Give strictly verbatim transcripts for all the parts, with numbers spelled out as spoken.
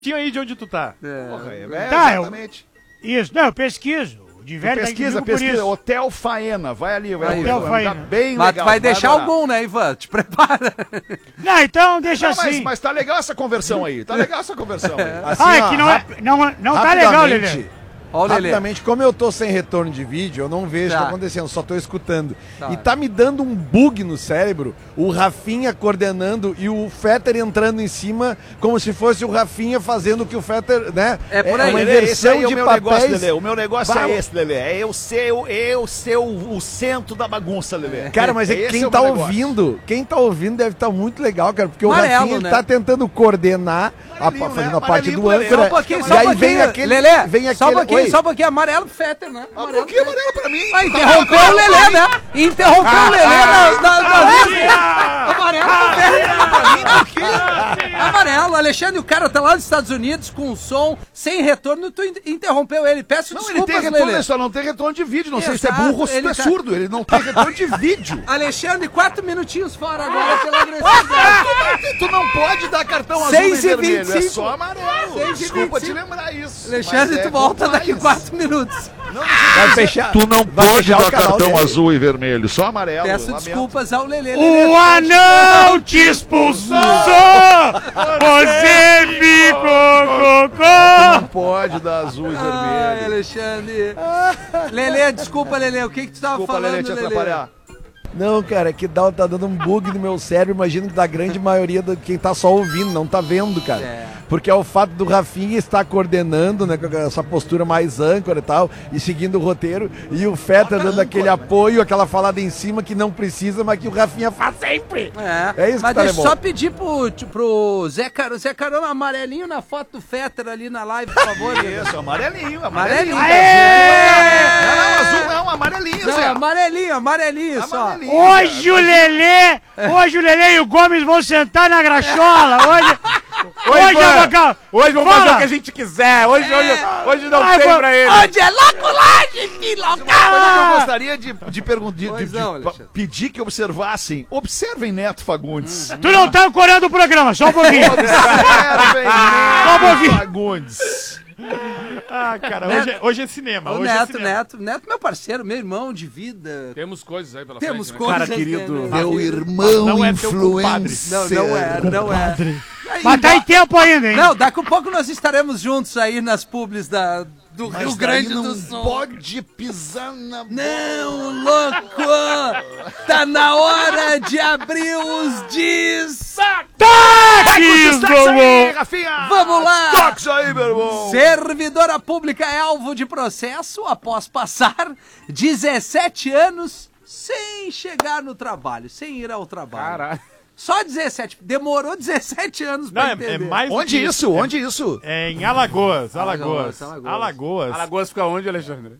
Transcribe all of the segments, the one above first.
tinha aí de onde tu tá. É, Porra, é, é, Tá, exatamente. Eu, isso, não, eu pesquiso. O de velho tá Pesquisa, comigo por pesquisa. isso. Hotel Faena, vai ali. Vai Hotel é um lugar Faena. bem Mas legal. tu vai deixar adorar. algum, né, Ivan? Te prepara. Não, então deixa Não, mas, assim. mas tá legal essa conversão aí. Tá legal essa conversão aí. Assim, Ah, é ó, que não, é, rap- não, não tá legal, rapidamente, Lelê. Ó o Lelê. Rapidamente, como eu tô sem retorno de vídeo, eu não vejo o Tá. que tá acontecendo, só tô escutando. Tá. E tá me dando um bug no cérebro, o Rafinha coordenando e o Fetter entrando em cima, como se fosse o Rafinha fazendo o que o Fetter, né? É por aí. uma Lelê, esse inversão aí é o de meu papéis. negócio, Lelê. O meu negócio Vai. é esse, Lelê. É eu ser, eu, eu ser o, o centro da bagunça, Lelê. Cara, mas é que Esse quem é o tá meu negócio. ouvindo, quem tá ouvindo deve estar muito legal, cara, porque Amarelo, o Rafinha ele né? tá tentando coordenar, a, Amarelinho, fazendo né? a parte do Amarelinho, âncora. Só um pouquinho, e só um aí pouquinho. vem aquele, Lelê, vem aquele, só um pouquinho, Oi. só um pouquinho. Amarelo Fetter, né? Ah, Amarelo por que amarelo pra mim? Ah, interrompeu o Lelê, né? Interrompeu o Lelê na... na, na... Amarelo pra quê? Amarelo. Alexandre, o cara tá lá nos Estados Unidos com um som sem retorno, tu in- interrompeu ele. Peço Não, ele desculpas, tem retorno, Lelê. ele só não tem retorno de vídeo. Não sei se é Exato, burro ou se ele tu é tá- surdo. Ele não tem retorno de vídeo. Alexandre, quatro minutinhos fora agora pela agressividade. Tu não pode dar cartão azul seis e e vermelho. vinte e cinco. É só amarelo. seis e Desculpa vinte e cinco. te lembrar isso. Alexandre, mas tu é volta daqui compliance. quatro minutos. Não, Vai fechar. Tu não vai pode fechar o dar canal cartão dele. azul e vermelho. Só amarelo. Peço lamento. desculpas ao Lelê. Lelê. O anão te expulsou! Você ficou cocô! Não pode dar azul e Ai, vermelho. Alexandre. Lelê, desculpa, Lelê. O que que tu tava Desculpa, falando, Lelê, te Lelê? atrapalhar. Não, cara, é que dá, tá dando um bug no meu cérebro. Imagino que da grande maioria de quem tá só ouvindo, não tá vendo, cara. É. Porque é o fato do Rafinha estar coordenando, né, com essa postura mais âncora e tal, e seguindo o roteiro, e o Fetter dando âncora, aquele né? apoio, aquela falada em cima que não precisa, mas que o Rafinha faz sempre. É, É isso que mas tá deixa eu bom. só pedir pro, pro Zé Carona, Zé Carona, amarelinho na foto do Fetter ali na live, por favor. Lelê. Isso, amarelinho, Amarelinho. amarelinho. Aê! Não, não, azul não, amarelinho, Não, Zé. amarelinho, amarelinho só. Amarelinho, Hoje Zé. o Lelê, hoje o Lelê e o Gomes vão sentar na graxola. Hoje, hoje Ivan. é vocal. Hoje vamos Fala. fazer o que a gente quiser. Hoje, hoje, hoje não Ai, tem vou- pra ele. Onde é laculagem, filho? Mas eu gostaria de, de, pergun- de, de- Pois de não, pa- Alexandre. pedir que observassem. Observem Neto Fagundes. Tu não tá ancorando o programa, só um pouquinho. Observem Só um Neto pouquinho. Fagundes. Ah, cara, hoje é, hoje é cinema. O Hoje é Neto, cinema. Neto, Neto, meu parceiro, meu irmão de vida. Temos coisas aí pela Temos frente, né? coisas. Cara querido. né? Meu irmão Não é teu influencer. Não, não é, não é. Aí, Mas tá em tempo ainda, hein? Não, daqui a pouco nós estaremos juntos aí nas publis da, do Mas Rio daí Grande não do Sul. pode pisar na Não, louco! Tá na hora de abrir os Táxis, Destaques aí, Gogô! Rafinha! Vamos lá! Destaques aí, meu irmão! Servidora pública é alvo de processo após passar dezessete anos sem chegar no trabalho, sem ir ao trabalho. Caralho. Só dezessete. Demorou dezessete anos Não, pra é, entender. é mais do Onde que isso? Onde isso? É em Alagoas, Alagoas, Alagoas. Alagoas. Alagoas. Alagoas fica onde, Alexandre?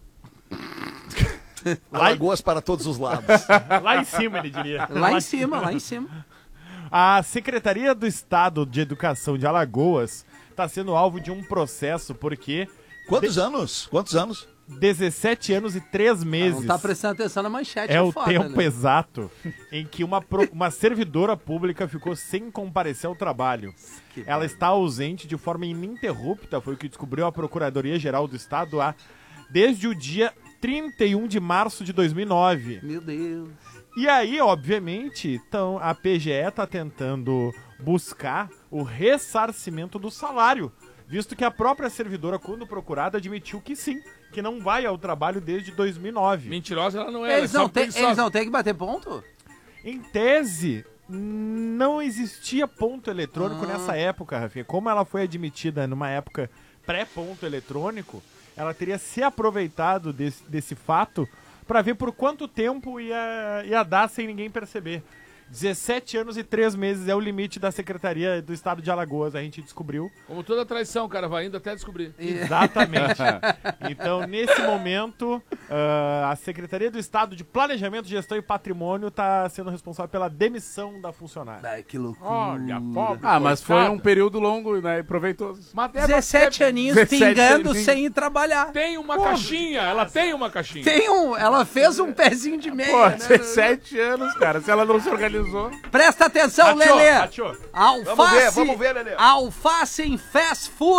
Alagoas para todos os lados. Lá em cima, ele diria. Lá em cima, lá em cima. A Secretaria do Estado de Educação de Alagoas está sendo alvo de um processo porque Quantos anos? Quantos anos? dezessete anos e três meses Não tá prestando atenção na manchete. é o foda, tempo né? exato em que uma, pro- uma servidora pública ficou sem comparecer ao trabalho. Que Ela está ausente de forma ininterrupta, foi o que descobriu a Procuradoria-Geral do Estado há, desde o dia trinta e um de março de dois mil e nove. Meu Deus. E aí, obviamente, então, a P G E está tentando buscar o ressarcimento do salário, visto que a própria servidora, quando procurada, admitiu que sim, que não vai ao trabalho desde dois mil e nove. Mentirosa ela não é. Eles ela não, só têm, preguiçosa. eles não têm que bater ponto? Em tese, não existia ponto eletrônico Ah. nessa época, Rafinha. Como ela foi admitida numa época pré-ponto eletrônico, ela teria se aproveitado desse, desse fato para ver por quanto tempo ia, ia dar sem ninguém perceber. dezessete anos e três meses é o limite da Secretaria do Estado de Alagoas, a gente descobriu. Como toda traição, cara, vai indo até descobrir. Exatamente. Então, nesse momento, ah, a Secretaria do Estado de Planejamento, Gestão e Patrimônio está sendo responsável pela demissão da funcionária. Ai, que loucura. Olha, pobre. Ah, mas mas foi um período longo, né, e proveitoso. Mas é- dezessete aninhos dezessete pingando aninhos. sem ir trabalhar. Tem uma caixinha, ela tem uma caixinha. Tem um, ela fez um pezinho de meia, Pô, né? dezessete anos, cara. Se ela não se organizar Autorizou. Presta atenção, Rateou, Lelê. rateou. Alface, Vamos ver, vamos ver, Lelê. alface em fast food.